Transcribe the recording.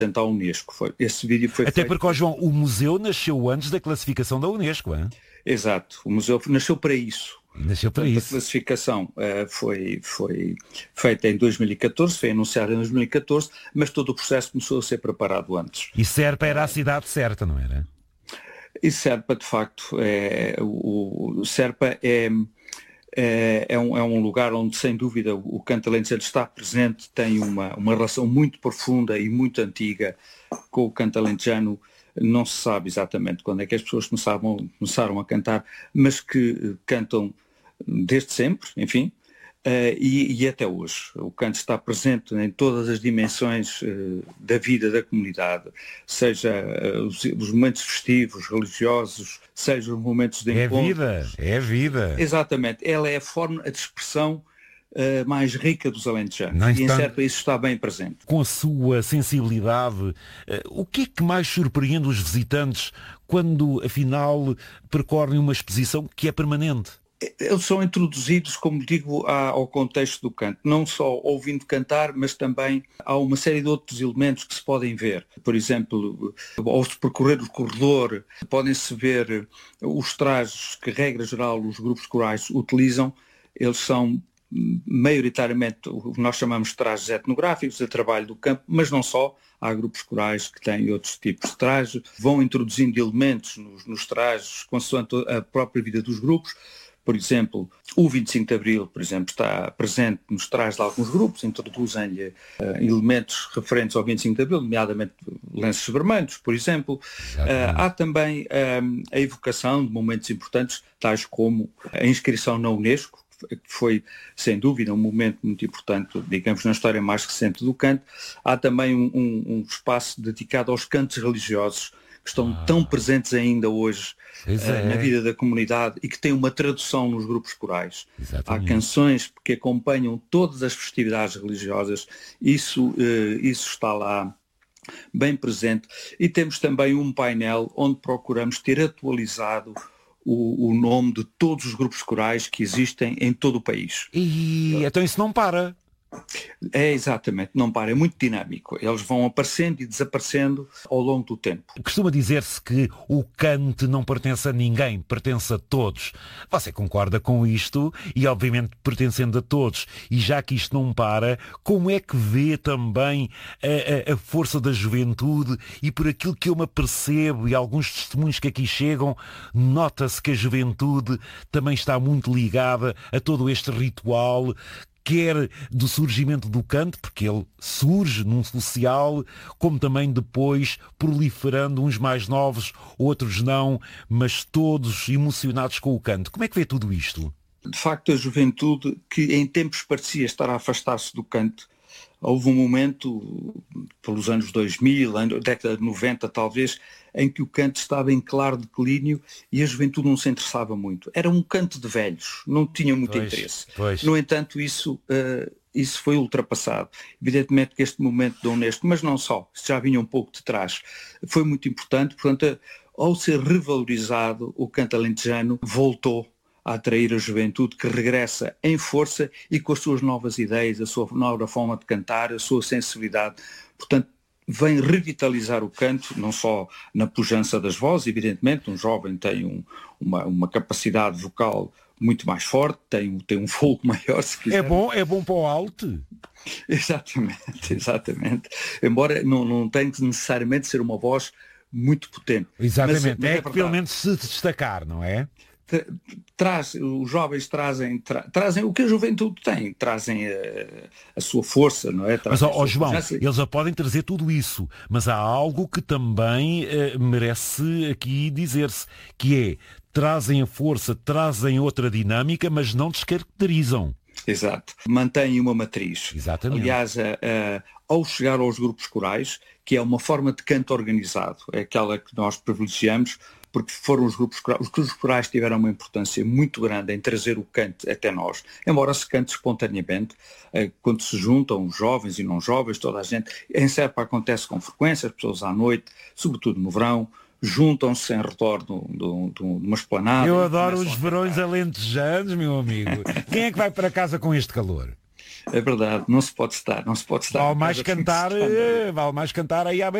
à Unesco. Esse vídeo foi Até feito... porque, ó João, o museu nasceu antes da classificação da Unesco, hein? Exato, o museu nasceu para isso. Nasceu para Portanto, isso. a classificação foi feita em 2014, foi anunciada em 2014, mas todo o processo começou a ser preparado antes. E Serpa era a cidade certa, não era? E Serpa, de facto, o Serpa é um lugar onde, sem dúvida, o canto alentejano está presente, tem uma relação muito profunda e muito antiga com o canto alentejano. Não se sabe exatamente quando é que as pessoas começaram a cantar, mas que cantam desde sempre, enfim, e até hoje. O canto está presente em todas as dimensões da vida da comunidade, seja os momentos festivos, religiosos, seja os momentos de encontro. É a vida. Exatamente. Ela é a forma de expressão mais rica dos alentejanos. E em Serpa isso está bem presente. Com a sua sensibilidade, o que é que mais surpreende os visitantes quando, afinal, percorrem uma exposição que é permanente? Eles são introduzidos, como digo, ao contexto do canto. Não só ouvindo cantar, mas também há uma série de outros elementos que se podem ver. Por exemplo, ao se percorrer o corredor, podem-se ver os trajes que, regra geral, os grupos corais utilizam. Eles são maioritariamente o que nós chamamos de trajes etnográficos, de trabalho do campo, mas não só. Há grupos corais que têm outros tipos de traje, vão introduzindo elementos nos trajes, consoante a própria vida dos grupos. Por exemplo, o 25 de Abril, por exemplo, está presente nos trajes de alguns grupos, introduzem-lhe elementos referentes ao 25 de Abril, nomeadamente lenços vermelhos, por exemplo. Há também a evocação de momentos importantes, tais como a inscrição na Unesco, que foi, sem dúvida, um momento muito importante, digamos, na história mais recente do canto. Há também um espaço dedicado aos cantos religiosos, que estão tão presentes ainda hoje na vida da comunidade e que têm uma tradução nos grupos corais. Exatamente. Há canções que acompanham todas as festividades religiosas, isso está lá bem presente. E temos também um painel onde procuramos ter atualizado o nome de todos os grupos corais que existem em todo o país. E então isso não para? É, exatamente, não para, é muito dinâmico. Eles vão aparecendo e desaparecendo ao longo do tempo. Costuma dizer-se que o cante não pertence a ninguém, pertence a todos. Você concorda com isto? E obviamente pertencendo a todos, e já que isto não para, como é que vê também a força da juventude? E por aquilo que eu me apercebo e alguns testemunhos que aqui chegam, nota-se que a juventude também está muito ligada a todo este ritual, quer do surgimento do canto, porque ele surge num social, como também depois proliferando, uns mais novos, outros não, mas todos emocionados com o canto. Como é que vê tudo isto? De facto, a juventude, que em tempos parecia estar a afastar-se do canto, houve um momento, pelos anos 2000, década de 90 talvez, em que o canto estava em claro declínio e a juventude não se interessava muito. Era um canto de velhos, não tinha muito interesse. No entanto, isso foi ultrapassado. Evidentemente que este momento da Unesco, mas não só, já vinha um pouco de trás, foi muito importante. Portanto, ao ser revalorizado, o canto alentejano voltou a atrair a juventude, que regressa em força e com as suas novas ideias, a sua nova forma de cantar, a sua sensibilidade. Portanto, vem revitalizar o canto, não só na pujança das vozes, evidentemente, um jovem tem uma capacidade vocal muito mais forte, tem um fogo maior, se quiser. É bom para o alto? Exatamente. Embora não tenha que necessariamente ser uma voz muito potente. Exatamente, mas é que pelo menos se destacar, não é? Os jovens trazem o que a juventude tem, trazem a sua força, não é? Mas, João, eles já podem trazer tudo isso, mas há algo que também merece aqui dizer-se, que é, trazem a força, trazem outra dinâmica, mas não descaracterizam. Exato. Mantém uma matriz. Exatamente. Aliás, ao chegar aos grupos corais, que é uma forma de canto organizado, é aquela que nós privilegiamos, porque foram os grupos corais tiveram uma importância muito grande em trazer o canto até nós, embora se cante espontaneamente, quando se juntam os jovens e não jovens, toda a gente. Em Serpa acontece com frequência, as pessoas à noite, sobretudo no verão, juntam-se em redor de uma esplanada. Eu adoro os verões alentejanos, meu amigo. Quem é que vai para casa com este calor? É verdade, não se pode estar. Vale mais cantar aí à